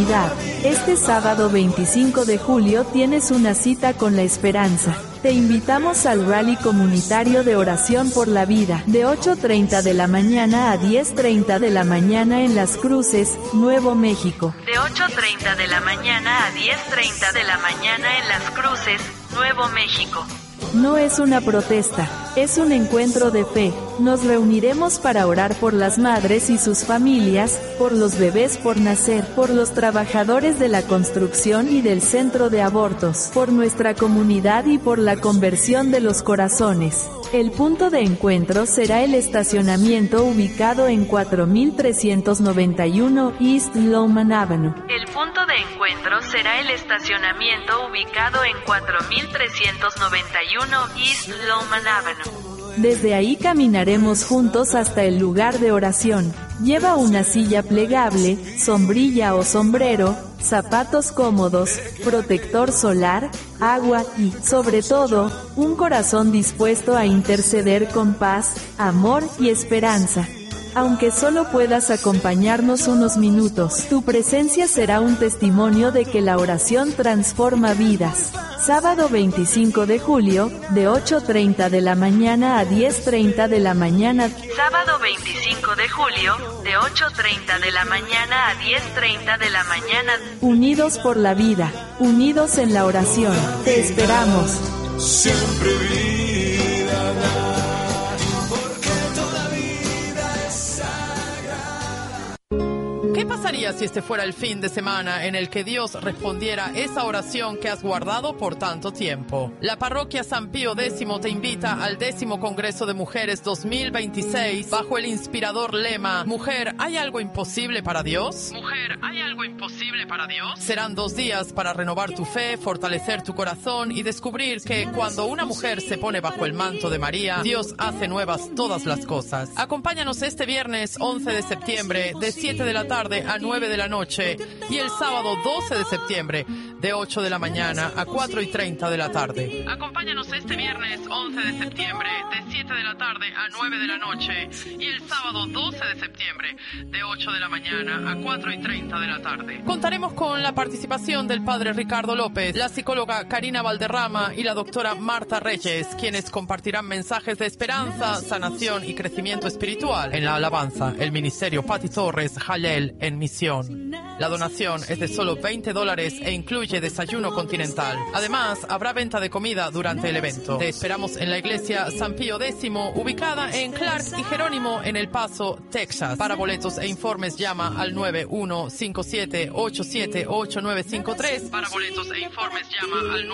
comunidad. Este sábado 25 de julio tienes una cita con la esperanza. Te invitamos al rally comunitario de oración por la vida, de 8:30 de la mañana a 10:30 de la mañana en Las Cruces, Nuevo México. De 8:30 de la mañana a 10:30 de la mañana en Las Cruces, Nuevo México. No es una protesta, es un encuentro de fe. Nos reuniremos para orar por las madres y sus familias, por los bebés por nacer, por los trabajadores de la construcción y del centro de abortos, por nuestra comunidad y por la conversión de los corazones. El punto de encuentro será el estacionamiento ubicado en 4391 East Lowman Avenue. El punto de encuentro será el estacionamiento ubicado en 4391 East Lowman Avenue. Desde ahí caminaremos juntos hasta el lugar de oración. Lleva una silla plegable, sombrilla o sombrero, zapatos cómodos, protector solar, agua y, sobre todo, un corazón dispuesto a interceder con paz, amor y esperanza. Aunque solo puedas acompañarnos unos minutos, tu presencia será un testimonio de que la oración transforma vidas. Sábado 25 de julio, de 8:30 de la mañana a 10:30 de la mañana. Sábado 25 de julio, de 8:30 de la mañana a 10:30 de la mañana. Unidos por la vida, unidos en la oración. Te esperamos. Siempre vida da. ¿Qué pasaría si este fuera el fin de semana en el que Dios respondiera esa oración que has guardado por tanto tiempo? La parroquia San Pío X te invita al 10º Congreso de Mujeres 2026 bajo el inspirador lema «Mujer, ¿hay algo imposible para Dios?». Mujer, ¿hay algo imposible para Dios? Serán 2 días para renovar tu fe, fortalecer tu corazón y descubrir que cuando una mujer se pone bajo el manto de María, Dios hace nuevas todas las cosas. Acompáñanos este viernes 11 de septiembre de 7 de la tarde a 9 de la noche y el sábado 12 de septiembre de 8 de la mañana a 4:30 de la tarde. Acompáñanos este viernes 11 de septiembre de 7 de la tarde a 9 de la noche y el sábado 12 de septiembre de 8 de la mañana a 4:30 de la tarde. Contaremos con la participación del padre Ricardo López, la psicóloga Karina Valderrama y la doctora Marta Reyes, quienes compartirán mensajes de esperanza, sanación y crecimiento espiritual. En la alabanza, el ministerio Pati Torres Jalel en misión. La donación es de solo $20 e incluye desayuno continental. Además, habrá venta de comida durante el evento. Te esperamos en la iglesia San Pío X, ubicada en Clark y Jerónimo en El Paso, Texas. Para boletos e informes llama al 9157878953. Para boletos e informes llama al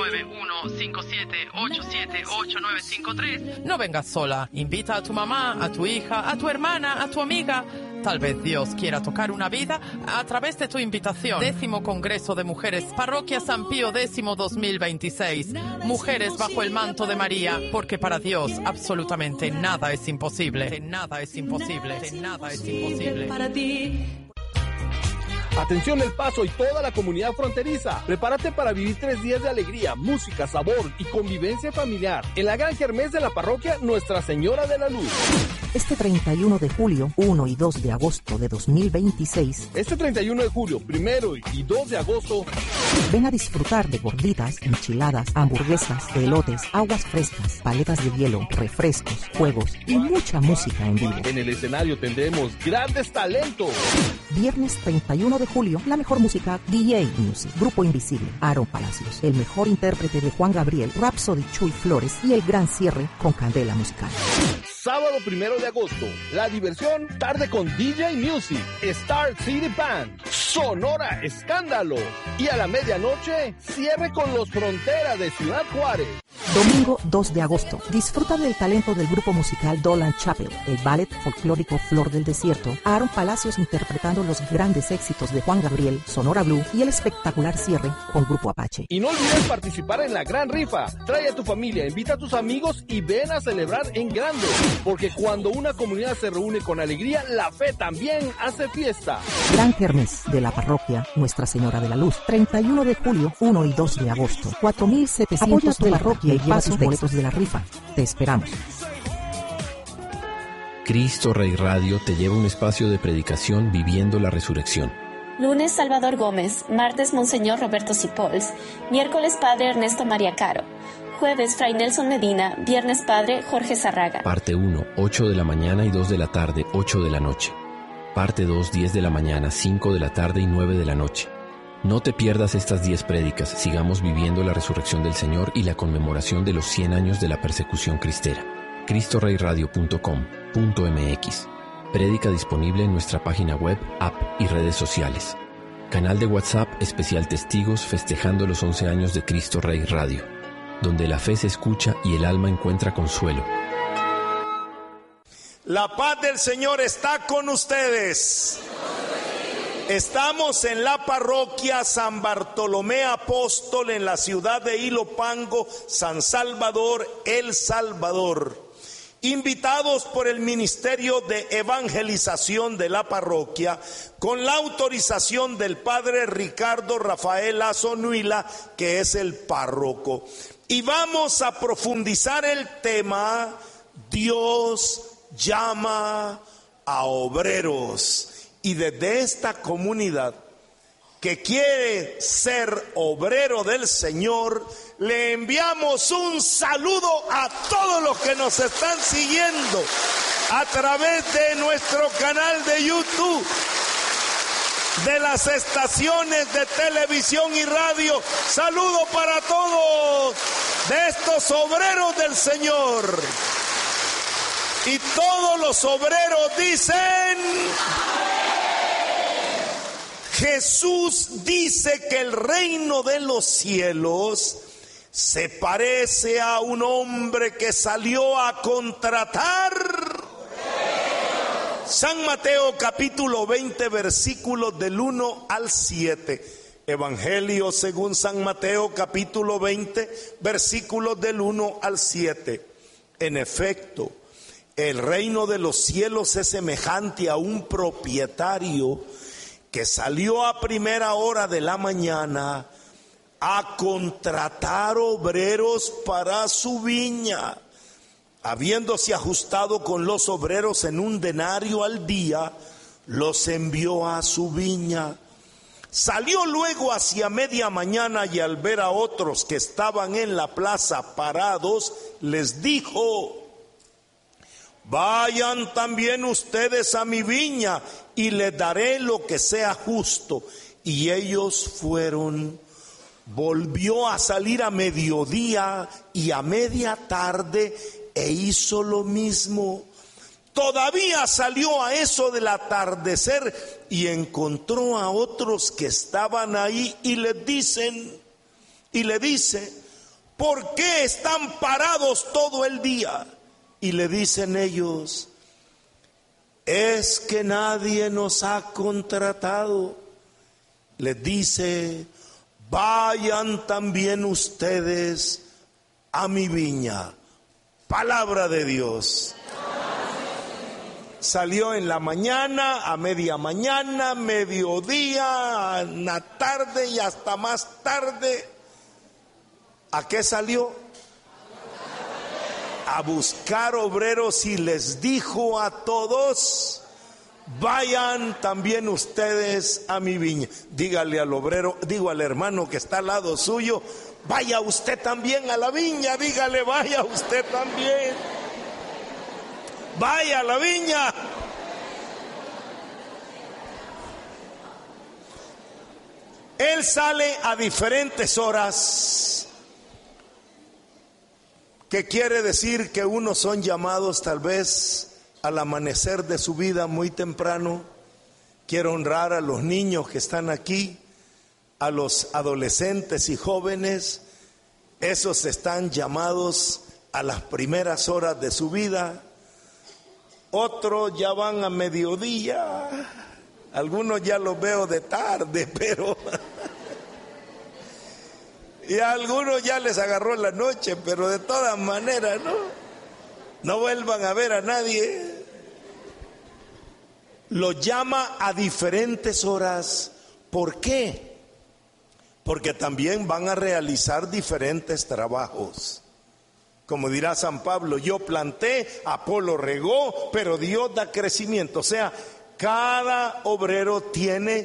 9157878953. No vengas sola, invita a tu mamá, a tu hija, a tu hermana, a tu amiga. Tal vez Dios quiera tocar una vida a través de tu invitación. 10º Congreso de Mujeres, Parroquia San Pío X 2026. Mujeres bajo el manto de María, porque para Dios absolutamente nada es imposible. Nada es imposible. Nada es imposible. Para ti. Atención El Paso y toda la comunidad fronteriza. Prepárate para vivir 3 días de alegría, música, sabor y convivencia familiar en la gran kermés de la parroquia Nuestra Señora de la Luz. Este 31 de julio, 1 y 2 de agosto de 2026. Este 31 de julio, 1 y 2 de agosto. Ven a disfrutar de gorditas, enchiladas, hamburguesas, elotes, aguas frescas, paletas de hielo, refrescos, juegos y mucha música en vivo. En el escenario tendremos grandes talentos. Viernes 31 de julio, la mejor música DJ Music, Grupo Invisible, Aaron Palacios, el mejor intérprete de Juan Gabriel, Rhapsody Chuy Flores y el gran cierre con Candela Musical. Sábado 1 de agosto, la diversión, tarde con DJ Music, Star City Band, Sonora Escándalo y a la medianoche, cierre con Los Fronteras de Ciudad Juárez. Domingo 2 de agosto, disfruta del talento del grupo musical Dolan Chapel, el ballet folclórico Flor del Desierto, Aaron Palacios interpretando los grandes éxitos de Juan Gabriel, Sonora Blue y el espectacular cierre con Grupo Apache. Y no olvides participar en la gran rifa. Trae a tu familia, invita a tus amigos y ven a celebrar en grande. Porque cuando una comunidad se reúne con alegría, la fe también hace fiesta. Gran kermés de la parroquia Nuestra Señora de la Luz, 31 de julio, 1 y 2 de agosto, 4,700 de la parroquia y lleva sus boletos de la rifa. Te esperamos. Cristo Rey Radio te lleva a un espacio de predicación viviendo la resurrección. Lunes, Salvador Gómez. Martes, Monseñor Roberto Cipols. Miércoles, Padre Ernesto María Caro. Jueves, Fray Nelson Medina. Viernes, Padre Jorge Zarraga. Parte 1, 8 de la mañana y 2 de la tarde, 8 de la noche. Parte 2, 10 de la mañana, 5 de la tarde y 9 de la noche. No te pierdas estas 10 prédicas. Sigamos viviendo la resurrección del Señor y la conmemoración de los 100 años de la persecución cristera. CristoReyRadio.com.mx. Prédica disponible en nuestra página web, app y redes sociales. Canal de WhatsApp especial Testigos festejando los 11 años de Cristo Rey Radio, donde la fe se escucha y el alma encuentra consuelo. La paz del Señor está con ustedes. Estamos en la parroquia San Bartolomé Apóstol en la ciudad de Ilopango, San Salvador, El Salvador. Invitados por el Ministerio de Evangelización de la parroquia, con la autorización del Padre Ricardo Rafael Azonuila, que es el párroco. Y vamos a profundizar el tema: Dios llama a obreros. Y desde esta comunidad que quiere ser obrero del Señor, le enviamos un saludo a todos los que nos están siguiendo a través de nuestro canal de YouTube, de las estaciones de televisión y radio. Saludo para todos de estos obreros del Señor. Y todos los obreros dicen: Jesús dice que el reino de los cielos se parece a un hombre que salió a contratar. San Mateo capítulo 20 versículos del 1 al 7. Evangelio según San Mateo capítulo 20 versículos del 1 al 7. En efecto, el reino de los cielos es semejante a un propietario que salió a primera hora de la mañana a contratar obreros para su viña. Habiéndose ajustado con los obreros en un denario al día, los envió a su viña. Salió luego hacia media mañana y al ver a otros que estaban en la plaza parados, les dijo: vayan también ustedes a mi viña y les daré lo que sea justo. Y ellos fueron. Volvió a salir a mediodía y a media tarde e hizo lo mismo. Todavía salió a eso del atardecer y encontró a otros que estaban ahí y le dice: ¿por qué están parados todo el día? Y le dicen ellos: es que nadie nos ha contratado. Les dice: vayan también ustedes a mi viña. Palabra de Dios. Salió en la mañana, a media mañana, mediodía, en la tarde y hasta más tarde. ¿A qué salió? A buscar obreros y les dijo a todos: vayan también ustedes a mi viña. Dígale al obrero, al hermano que está al lado suyo: vaya usted también a la viña. Dígale: vaya usted también. Vaya a la viña. Él sale a diferentes horas, que quiere decir que unos son llamados tal vez al amanecer de su vida muy temprano. Quiero honrar a los niños que están aquí, a los adolescentes y jóvenes. Esos están llamados a las primeras horas de su vida. Otros ya van a mediodía. Algunos ya los veo de tarde, pero y a algunos ya les agarró la noche, pero de todas maneras, no vuelvan a ver a nadie. Los llama a diferentes horas. ¿Por qué? Porque también van a realizar diferentes trabajos. Como dirá San Pablo: yo planté, Apolo regó, pero Dios da crecimiento. O sea, cada obrero tiene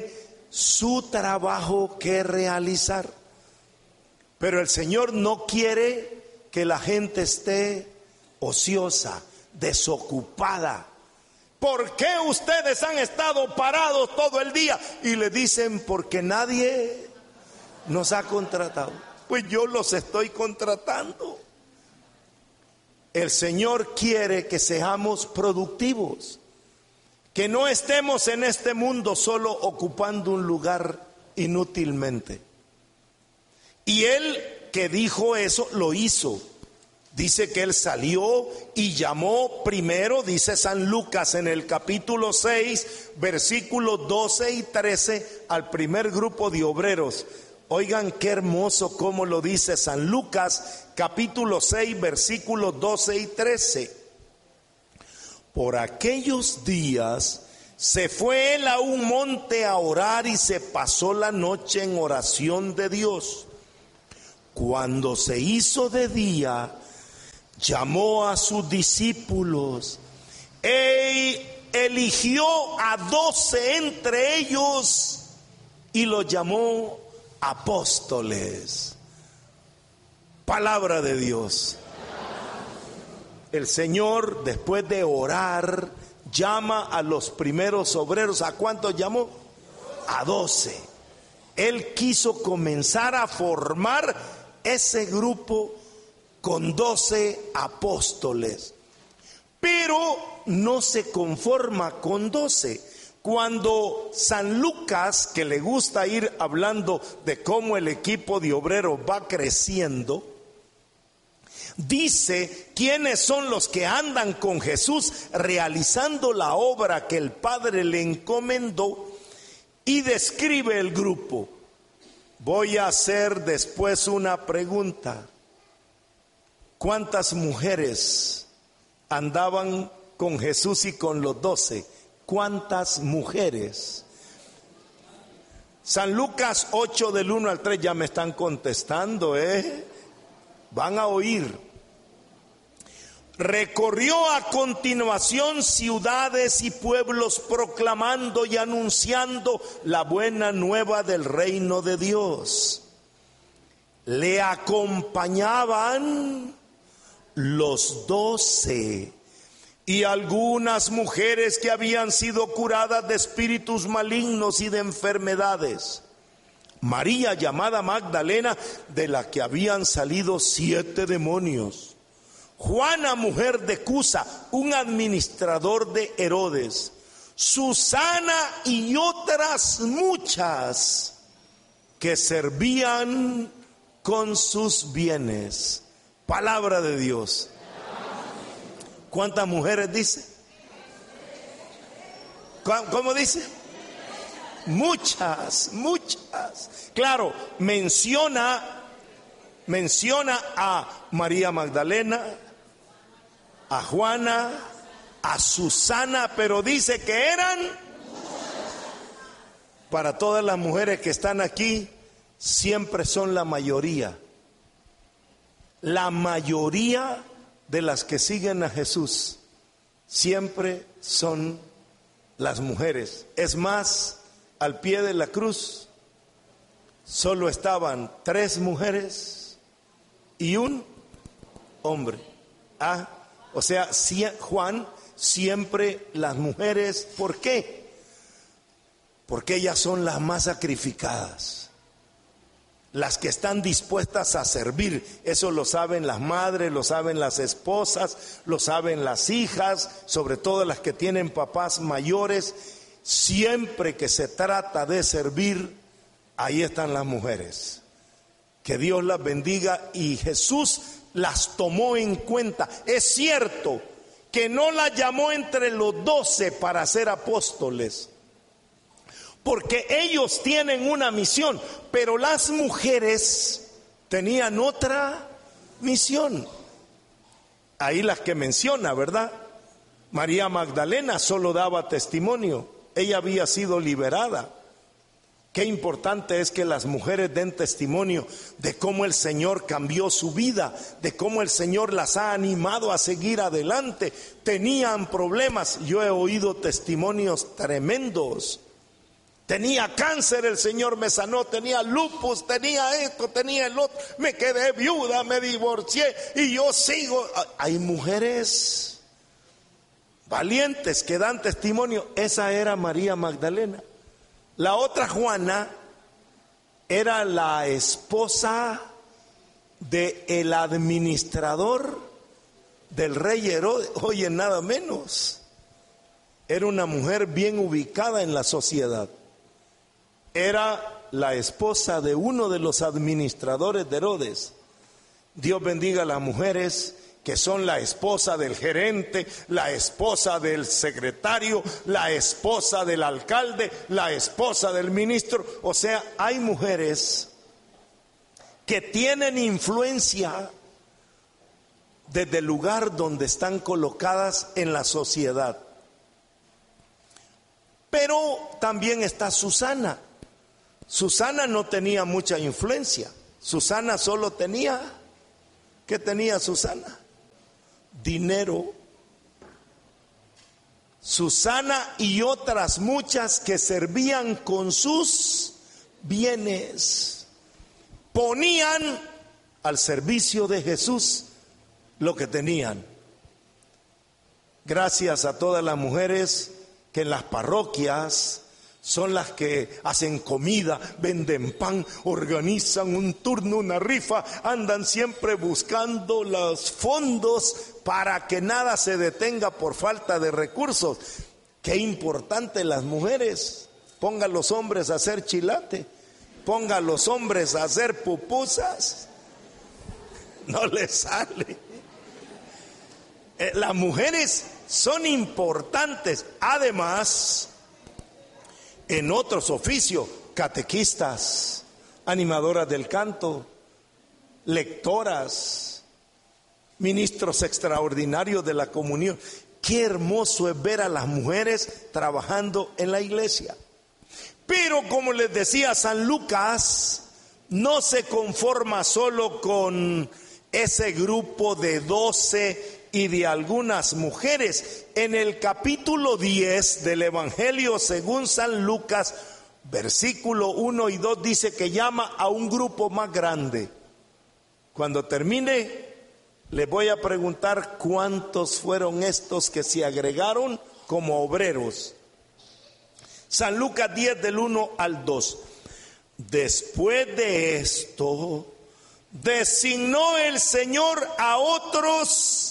su trabajo que realizar. Pero el Señor no quiere que la gente esté ociosa, desocupada. ¿Por qué ustedes han estado parados todo el día? Y le dicen, porque nadie nos ha contratado. Pues yo los estoy contratando. El Señor quiere que seamos productivos, que no estemos en este mundo solo ocupando un lugar inútilmente. Y Él que dijo eso, lo hizo. Dice que Él salió y llamó primero, dice San Lucas en el capítulo 6, versículos 12 y 13, al primer grupo de obreros. Oigan qué hermoso cómo lo dice San Lucas, capítulo 6, versículos 12 y 13. Por aquellos días se fue él a un monte a orar y se pasó la noche en oración de Dios. Cuando se hizo de día, llamó a sus discípulos e eligió a 12 entre ellos y los llamó apóstoles. Palabra de Dios. El Señor, después de orar, llama a los primeros obreros. ¿A cuántos llamó? A 12. Él quiso comenzar a formar ese grupo con 12 apóstoles. Pero no se conforma con 12. Cuando San Lucas, que le gusta ir hablando de cómo el equipo de obreros va creciendo, dice quiénes son los que andan con Jesús realizando la obra que el Padre le encomendó y describe el grupo. Voy a hacer después una pregunta. ¿Cuántas mujeres andaban con Jesús y con los 12? ¿Cuántas mujeres? San Lucas 8 del 1 al 3, ya me están contestando, van a oír. Recorrió a continuación ciudades y pueblos proclamando y anunciando la buena nueva del reino de Dios. Le acompañaban los 12 y algunas mujeres que habían sido curadas de espíritus malignos y de enfermedades. María, llamada Magdalena, de la que habían salido 7 demonios. Juana, mujer de Cusa, un administrador de Herodes. Susana y otras muchas que servían con sus bienes. Palabra de Dios. ¿Cuántas mujeres dice? ¿Cómo dice? Muchas. Claro, menciona a María Magdalena, a Juana, a Susana, pero dice que eran, para todas las mujeres que están aquí, siempre son la mayoría. La mayoría de las que siguen a Jesús siempre son las mujeres. Es más, al pie de la cruz solo estaban 3 mujeres y un hombre. O sea, Juan, siempre las mujeres. ¿Por qué? Porque ellas son las más sacrificadas, las que están dispuestas a servir. Eso lo saben las madres, lo saben las esposas, lo saben las hijas, sobre todo las que tienen papás mayores. Siempre que se trata de servir, ahí están las mujeres. Que Dios las bendiga, y Jesús las tomó en cuenta. Es cierto que no las llamó entre los 12 para ser apóstoles, porque ellos tienen una misión, pero las mujeres tenían otra misión. Ahí las que menciona, ¿verdad? María Magdalena solo daba testimonio, ella había sido liberada. Qué importante es que las mujeres den testimonio de cómo el Señor cambió su vida, de cómo el Señor las ha animado a seguir adelante. Tenían problemas, yo he oído testimonios tremendos Tenía cáncer, el Señor me sanó. Tenía lupus, tenía esto, tenía el otro. Me quedé viuda, me divorcié y yo sigo. Hay mujeres valientes que dan testimonio. Esa era María Magdalena. La otra Juana era la esposa del administrador del rey Herodes. Oye, nada menos. Era una mujer bien ubicada en la sociedad. Era la esposa de uno de los administradores de Herodes. Dios bendiga a las mujeres que son la esposa del gerente, la esposa del secretario, la esposa del alcalde, la esposa del ministro. O sea, hay mujeres que tienen influencia desde el lugar donde están colocadas en la sociedad. Pero también está Susana. Susana no tenía mucha influencia. Susana solo tenía, ¿qué tenía Susana? Dinero. Susana y otras muchas que servían con sus bienes, ponían al servicio de Jesús lo que tenían. Gracias a todas las mujeres que en las parroquias son las que hacen comida, venden pan, organizan un turno, una rifa, andan siempre buscando los fondos para que nada se detenga por falta de recursos. Qué importante las mujeres. Ponga a los hombres a hacer chilate, ponga a los hombres a hacer pupusas, no les sale. Las mujeres son importantes. Además, en otros oficios, catequistas, animadoras del canto, lectoras, ministros extraordinarios de la comunión. Qué hermoso es ver a las mujeres trabajando en la iglesia. Pero como les decía, San Lucas no se conforma solo con ese grupo de 12 y de algunas mujeres. En el capítulo 10 del Evangelio según San Lucas, versículo 1 y 2 dice que llama a un grupo más grande. Cuando termine, les voy a preguntar cuántos fueron estos que se agregaron como obreros. San Lucas 10 del 1 al 2. Después de esto, designó el Señor a otros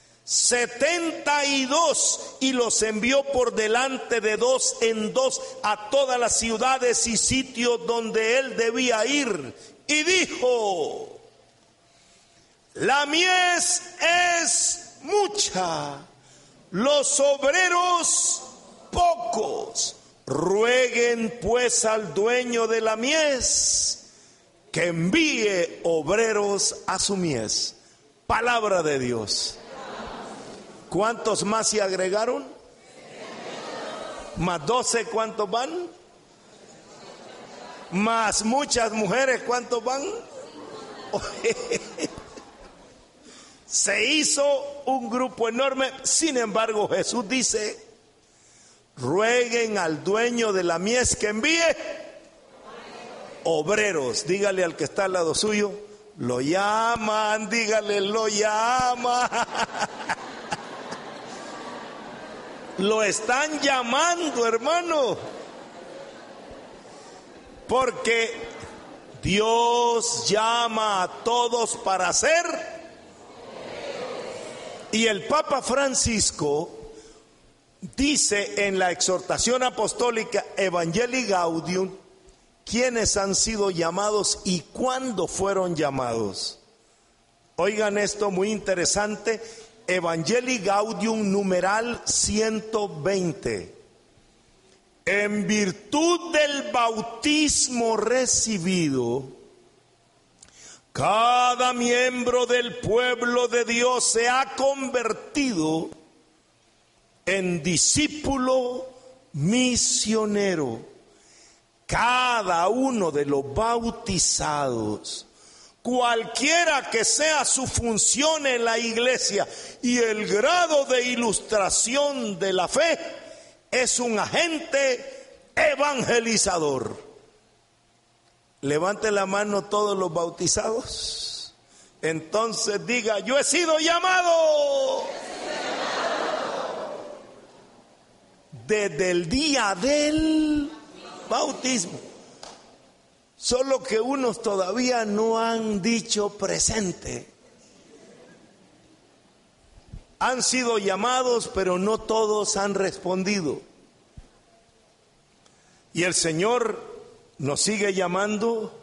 72 y los envió por delante de 2 en 2 a todas las ciudades y sitios donde él debía ir. Y dijo: la mies es mucha, los obreros pocos. Rueguen pues al dueño de la mies que envíe obreros a su mies. Palabra de Dios. ¿Cuántos más se agregaron? Más 12, ¿cuántos van? Más muchas mujeres, ¿cuántos van? Se hizo un grupo enorme. Sin embargo, Jesús dice: rueguen al dueño de la mies que envíe obreros. Dígale al que está al lado suyo: lo llaman, dígale, lo llaman. Lo están llamando, hermano, porque Dios llama a todos para ser. Y el Papa Francisco dice en la exhortación apostólica Evangelii Gaudium quiénes han sido llamados y cuándo fueron llamados. Oigan esto muy interesante. Evangelii Gaudium numeral 120. En virtud del bautismo recibido, cada miembro del pueblo de Dios se ha convertido en discípulo misionero. Cada uno de los bautizados, cualquiera que sea su función en la iglesia y el grado de ilustración de la fe, es un agente evangelizador. Levante la mano todos los bautizados. Entonces diga: yo he sido llamado desde el día del bautismo. Solo que unos todavía no han dicho presente. Han sido llamados, pero no todos han respondido. Y el Señor nos sigue llamando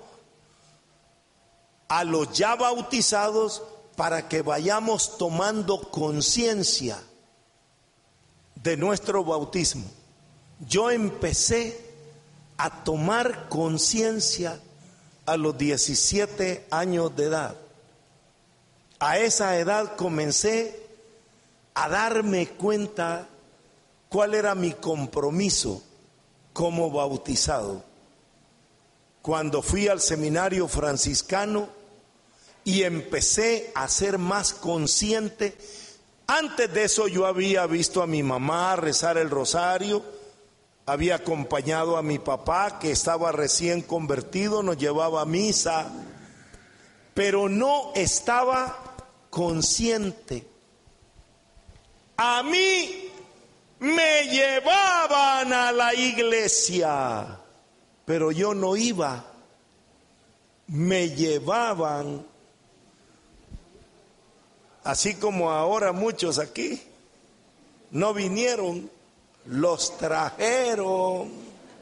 a los ya bautizados para que vayamos tomando conciencia de nuestro bautismo. Yo empecé a tomar conciencia a los 17 años de edad. A esa edad comencé a darme cuenta cuál era mi compromiso como bautizado. Cuando fui al seminario franciscano y empecé a ser más consciente. Antes de eso yo había visto a mi mamá rezar el rosario, había acompañado a mi papá que estaba recién convertido, nos llevaba a misa, pero no estaba consciente. A mí me llevaban a la iglesia, pero yo no iba, me llevaban. Así como ahora muchos aquí no vinieron, los trajeron.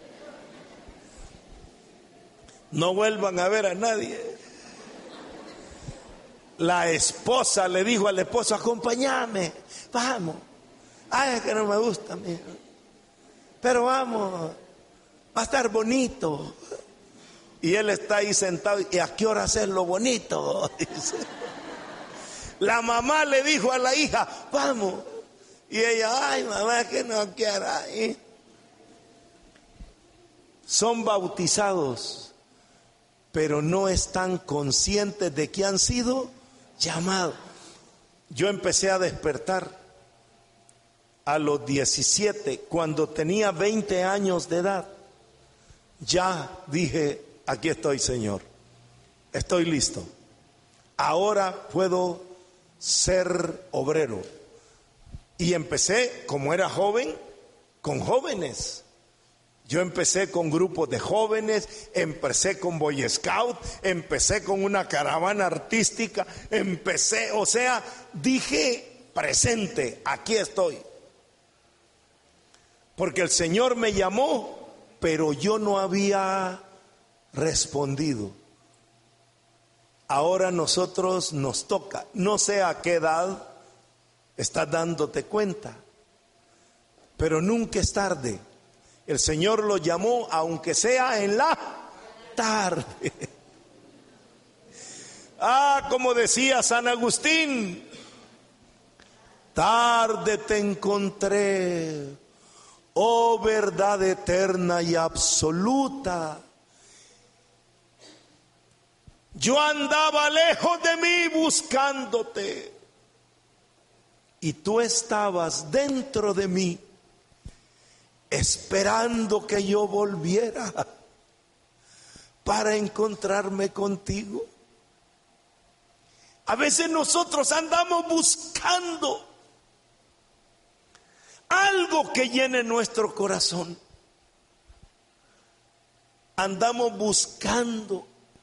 No vuelvan a ver a nadie. La esposa le dijo al esposo: acompáñame, vamos. Ay, es que no me gusta, mijo, pero vamos, va a estar bonito. Y él está ahí sentado: ¿y a qué hora hacer lo bonito? Dice. La mamá le dijo a la hija: vamos. Y ella: ay, mamá, que no quiero ir. Son bautizados, pero no están conscientes de que han sido llamados. Yo empecé a despertar a los 17, cuando tenía 20 años de edad. Ya dije: aquí estoy, Señor, estoy listo. Ahora puedo ser obrero. Y empecé, como era joven, con jóvenes. Yo empecé con grupos de jóvenes, empecé con Boy Scout, empecé con una caravana artística, dije: presente, aquí estoy. Porque el Señor me llamó, pero yo no había respondido. Ahora nosotros nos toca, no sé a qué edad estás dándote cuenta, pero nunca es tarde. El Señor lo llamó, aunque sea en la tarde. Como decía San Agustín: tarde te encontré, oh verdad eterna y absoluta. Yo andaba lejos de mí buscándote, y tú estabas dentro de mí, esperando que yo volviera para encontrarme contigo. A veces nosotros andamos buscando algo que llene nuestro corazón. Andamos buscando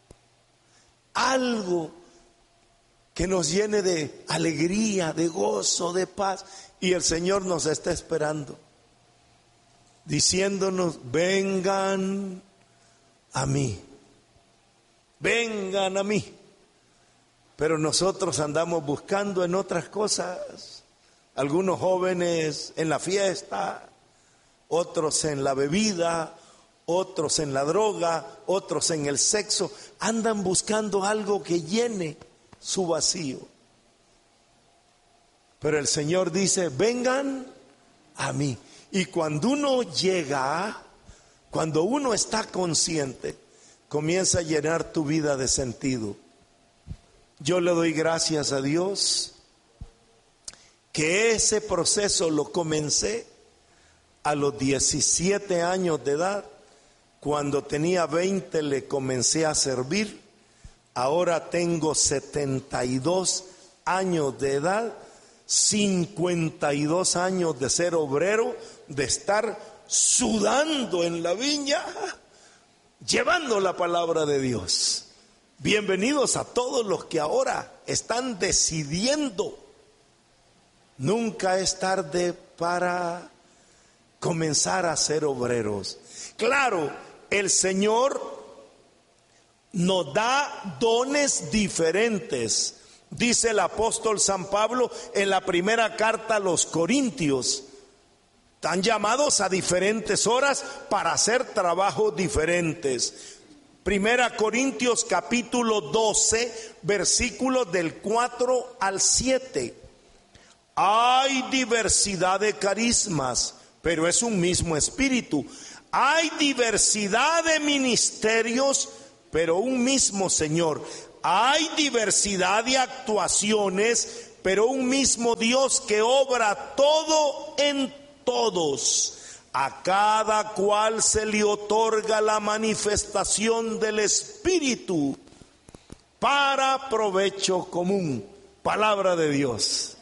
algo que nos llene de alegría, de gozo, de paz. Y el Señor nos está esperando, diciéndonos: vengan a mí, vengan a mí. Pero nosotros andamos buscando en otras cosas. Algunos jóvenes en la fiesta, otros en la bebida, otros en la droga, otros en el sexo. Andan buscando algo que llene su vacío. Pero el Señor dice: vengan a mí. Y cuando uno llega, cuando uno está consciente, comienza a llenar tu vida de sentido. Yo le doy gracias a Dios que ese proceso lo comencé a los 17 años de edad. Cuando tenía 20 le comencé a servir. Ahora tengo 72 años de edad, 52 años de ser obrero, de estar sudando en la viña, llevando la palabra de Dios. Bienvenidos a todos los que ahora están decidiendo. Nunca es tarde para comenzar a ser obreros. Claro, el Señor nos da dones diferentes. Dice el apóstol San Pablo en la primera carta a los Corintios: están llamados a diferentes horas para hacer trabajos diferentes. Primera Corintios capítulo 12, versículos del 4 al 7. Hay diversidad de carismas, pero es un mismo espíritu. Hay diversidad de ministerios, pero un mismo Señor. Hay diversidad de actuaciones, pero un mismo Dios que obra todo en todos. A cada cual se le otorga la manifestación del Espíritu para provecho común. Palabra de Dios.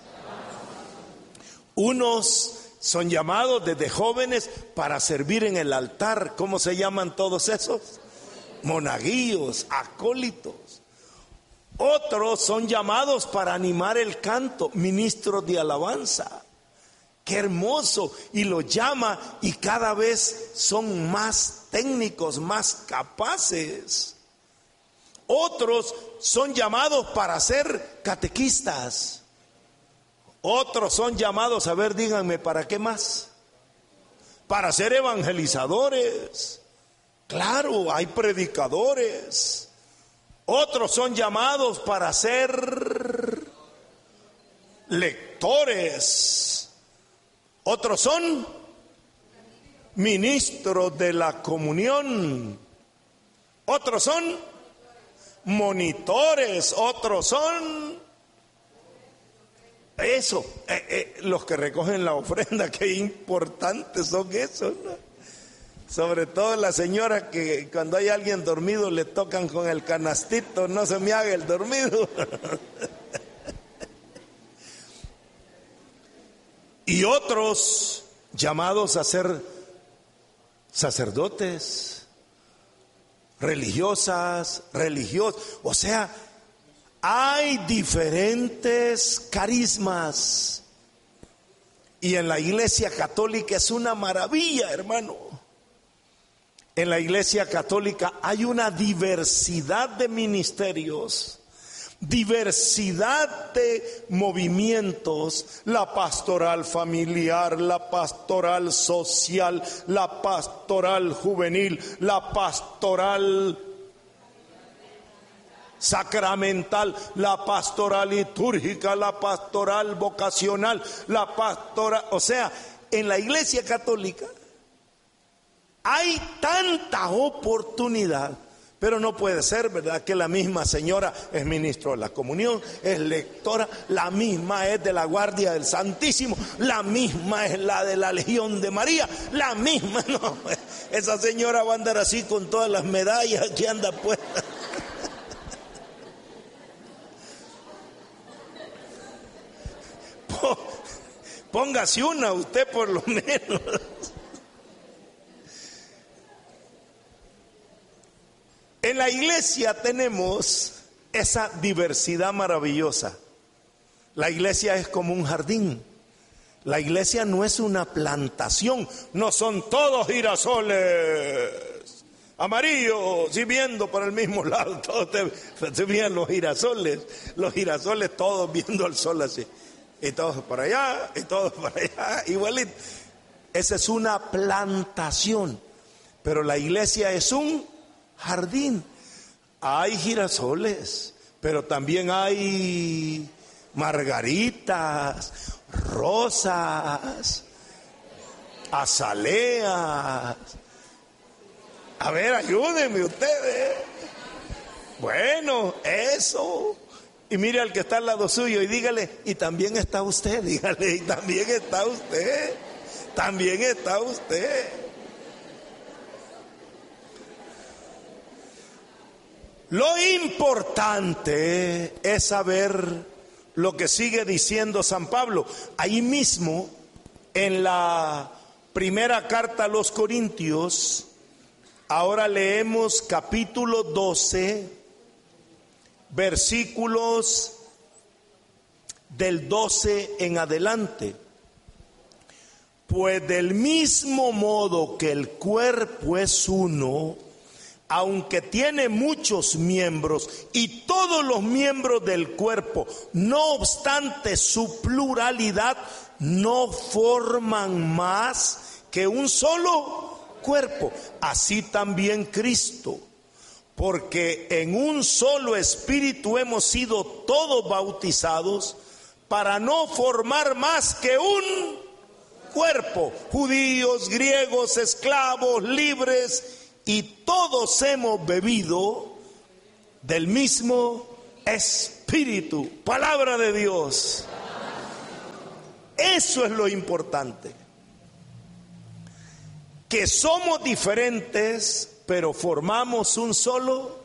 Unos son llamados desde jóvenes para servir en el altar. ¿Cómo se llaman todos esos? Monaguillos, acólitos. Otros son llamados para animar el canto, ministros de alabanza. Qué hermoso. Y los llama y cada vez son más técnicos, más capaces. Otros son llamados para ser catequistas. Otros son llamados, a ver, díganme, ¿para qué más? Para ser evangelizadores. Claro, hay predicadores. Otros son llamados para ser lectores. Otros son ministros de la comunión. Otros son monitores. Otros son los que recogen la ofrenda. Qué importantes son esos, ¿no? Sobre todo la señora que cuando hay alguien dormido le tocan con el canastito, no se me haga el dormido. Y otros llamados a ser sacerdotes, religiosos. O sea, hay diferentes carismas. Y en la Iglesia Católica es una maravilla, hermano. En la Iglesia Católica hay una diversidad de ministerios, diversidad de movimientos: la pastoral familiar, la pastoral social, la pastoral juvenil, la pastoral sacramental, la pastoral litúrgica, la pastoral vocacional, la pastoral, o sea, en la Iglesia Católica hay tanta oportunidad. Pero no puede ser, ¿verdad?, que la misma señora es ministro de la comunión, es lectora, la misma es de la Guardia del Santísimo, la misma es la de la Legión de María, la misma, no, esa señora va a andar así con todas las medallas que anda puesta. Póngase una usted por lo menos. En la iglesia tenemos esa diversidad maravillosa. La iglesia es como un jardín. La iglesia no es una plantación, no son todos girasoles amarillos y viendo para el mismo lado. Todos se veían los girasoles todos viendo al sol así. Y todos para allá, y todos para allá, igualito. Esa es una plantación. Pero la iglesia es un jardín. Hay girasoles, pero también hay margaritas, rosas, azaleas. A ver, ayúdenme ustedes. Bueno, eso. Y mire al que está al lado suyo y dígale: y también está usted, dígale, y también está usted. también está usted. Lo importante es saber lo que sigue diciendo San Pablo. Ahí mismo, en la primera carta a los Corintios, ahora leemos capítulo 12, versículos del 12 en adelante. Pues del mismo modo que el cuerpo es uno, aunque tiene muchos miembros, y todos los miembros del cuerpo, no obstante su pluralidad, no forman más que un solo cuerpo. Así también Cristo, porque en un solo espíritu hemos sido todos bautizados para no formar más que un cuerpo, judíos, griegos, esclavos, libres, y todos hemos bebido del mismo espíritu. Palabra de Dios. Eso es lo importante. Que somos diferentes, pero formamos un solo